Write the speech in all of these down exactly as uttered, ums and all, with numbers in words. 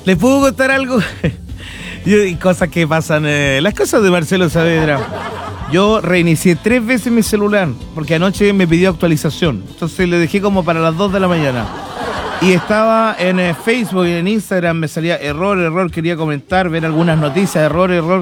¿Les puedo contar algo? Y cosas que pasan, eh, las cosas de Marcelo Saavedra. Yo reinicié tres veces mi celular porque anoche me pidió actualización. Entonces le dejé como para las dos de la mañana. Y estaba en eh, Facebook y en Instagram, me salía error, error, quería comentar, ver algunas noticias, error, error.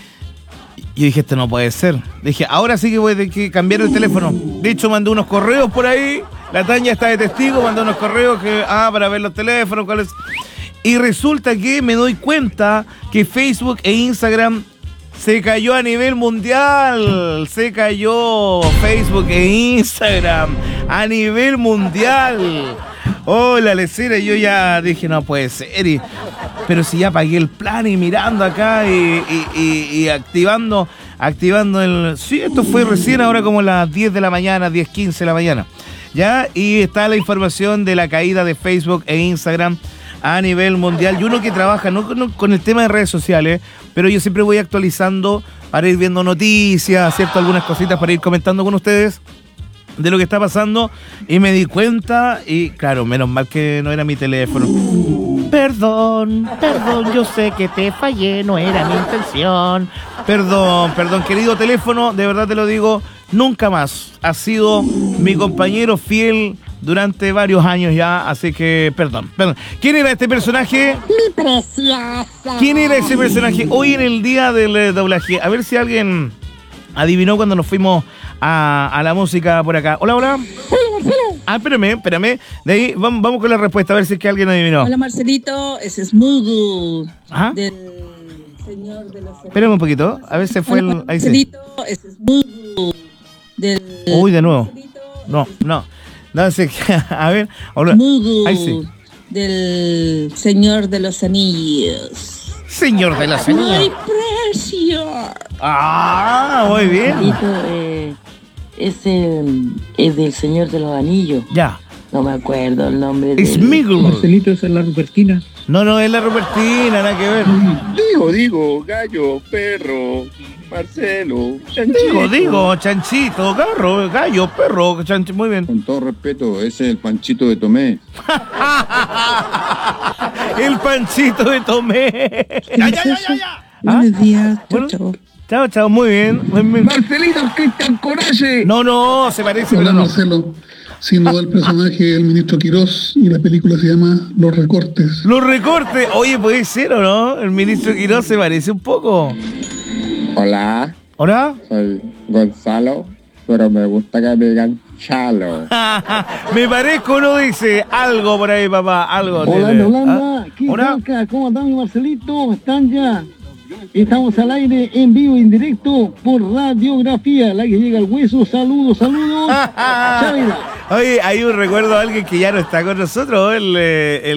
Y dije, esto no puede ser. Dije, ahora sí que voy a tener que cambiar el teléfono. De hecho, mandé unos correos por ahí. La Tania está de testigo, mandó unos correos que, ah, para ver los teléfonos, cuáles. Y resulta que me doy cuenta que Facebook e Instagram se cayó a nivel mundial. Se cayó Facebook e Instagram a nivel mundial. Oh, la lecera, yo ya dije, no puede ser. Y, pero si ya pagué el plan y mirando acá y, y, y, y activando, activando el... Sí, esto fue recién ahora como las diez de la mañana, diez quince de la mañana. Ya, y está la información de la caída de Facebook e Instagram a nivel mundial. Y uno que trabaja no con, con el tema de redes sociales, pero yo siempre voy actualizando para ir viendo noticias, ¿cierto? Algunas cositas para ir comentando con ustedes de lo que está pasando, y me di cuenta, y claro, menos mal que no era mi teléfono. Perdón, perdón, yo sé que te fallé, no era mi intención. Perdón, perdón, querido teléfono, de verdad te lo digo, nunca más. Has sido mi compañero fiel durante varios años ya, así que perdón, perdón. ¿Quién era este personaje? Mi preciosa. ¿Quién era ese personaje? Hoy en el día del eh, doblaje, a ver si alguien adivinó cuando nos fuimos a, a la música por acá. Hola, hola. Ah, espérame, espérame. De ahí vamos, vamos con la respuesta, a ver si es que alguien adivinó. Hola, Marcelito, ese es Smoogle. ¿Ah? Del señor de los... Espérame un poquito, a ver si fue Hola, el... Ahí sí. Marcelito, ese es Smoogle. Del... Uy, de nuevo. No, no. No sé, a ver. Hola. Smoogle. Ahí sí. Del señor de los anillos. Señor de los ¡Ay, anillos. precio! Ah, muy bien. Marcelito, eh, ese es del Señor de los Anillos. Ya. No me acuerdo el nombre de... Smiggle. Marcelito, esa es la Rupertina. No, no, es la Rupertina, nada que ver. Digo, digo, gallo, perro, Marcelo, chanchito. Digo, digo, chanchito, garro, gallo, perro, chanchito, muy bien. Con todo respeto, ese es el Panchito de Tomé. El Panchito de Tomé. Ya, ya, ya, ya, ya. Buenos días, chao, Bueno, chao. chao, chao, muy bien. Muy bien. Marcelito, Cristian Coraje. No, no, se parece, Hola, pero no. Marcelo. Siendo el personaje del ministro Quirós y la película se llama Los Recortes. Los recortes. Oye, puede ser, ¿o no? El ministro Quirós se parece un poco. Hola, ¿Hola? soy Gonzalo, pero me gusta que me digan Chalo. Me parezco, uno dice algo por ahí, papá, algo. Hola, tiene. Holanda. ¿Ah? ¿Qué Hola. tal? ¿Cómo están, mi Marcelito? ¿Están ya? Estamos al aire, en vivo, en directo, por Radiografía, la que llega al hueso. Saludos, saludos. Chávila. Oye, hay un recuerdo de alguien que ya no está con nosotros, el, eh, el